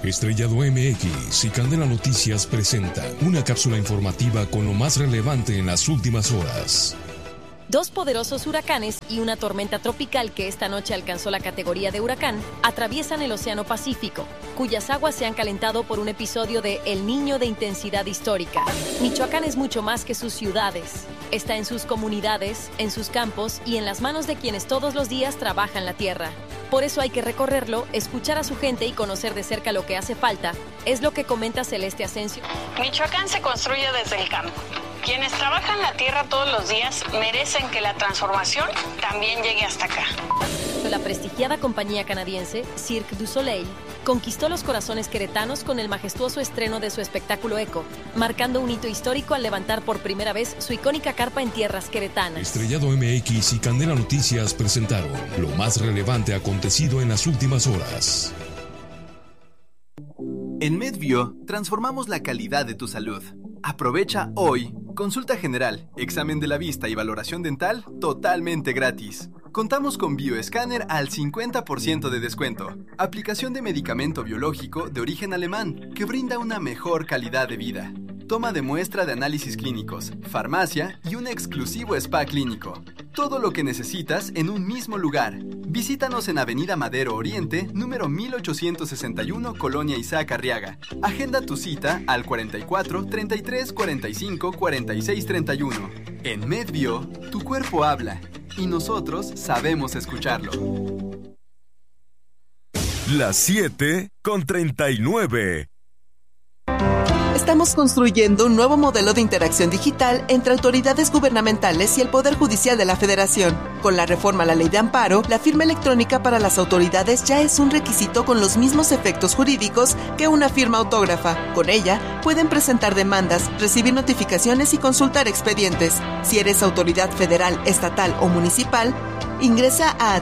Estrellado MX y Candela Noticias presenta una cápsula informativa con lo más relevante en las últimas horas. Dos poderosos huracanes y una tormenta tropical que esta noche alcanzó la categoría de huracán atraviesan el Océano Pacífico, cuyas aguas se han calentado por un episodio de El Niño de intensidad histórica. Michoacán es mucho más que sus ciudades. Está en sus comunidades, en sus campos y en las manos de quienes todos los días trabajan la tierra. Por eso hay que recorrerlo, escuchar a su gente y conocer de cerca lo que hace falta, es lo que comenta Celeste Asensio. Michoacán se construye desde el campo. Quienes trabajan la tierra todos los días merecen que la transformación también llegue hasta acá. La prestigiada compañía canadiense Cirque du Soleil conquistó los corazones queretanos con el majestuoso estreno de su espectáculo Eco, marcando un hito histórico al levantar por primera vez su icónica carpa en tierras queretanas. Estrellado MX y Candela Noticias presentaron lo más relevante acontecido en las últimas horas. En MedBio transformamos la calidad de tu salud. Aprovecha hoy consulta general, examen de la vista y valoración dental totalmente gratis. Contamos con bioescáner al 50% de descuento. Aplicación de medicamento biológico de origen alemán que brinda una mejor calidad de vida. Toma de muestra de análisis clínicos, farmacia y un exclusivo spa clínico. Todo lo que necesitas en un mismo lugar. Visítanos en Avenida Madero Oriente, número 1861, Colonia Isaac Arriaga. Agenda tu cita al 44 33 45 46 31. En MedBio, tu cuerpo habla y nosotros sabemos escucharlo. Las 7:39. Estamos construyendo un nuevo modelo de interacción digital entre autoridades gubernamentales y el Poder Judicial de la Federación. Con la reforma a la Ley de Amparo, la firma electrónica para las autoridades ya es un requisito con los mismos efectos jurídicos que una firma autógrafa. Con ella, pueden presentar demandas, recibir notificaciones y consultar expedientes. Si eres autoridad federal, estatal o municipal, ingresa a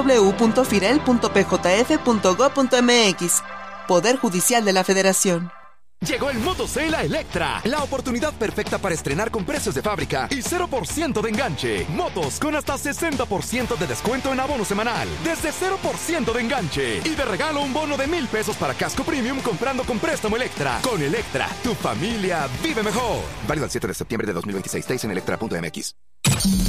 www.firel.pjf.gov.mx. Poder Judicial de la Federación. Llegó el Motosale a Electra, la oportunidad perfecta para estrenar con precios de fábrica y 0% de enganche. Motos con hasta 60% de descuento en abono semanal, desde 0% de enganche. Y de regalo un bono de $1,000 para casco premium comprando con préstamo Electra. Con Electra, tu familia vive mejor. Válido el 7 de septiembre de 2026. En electra.mx.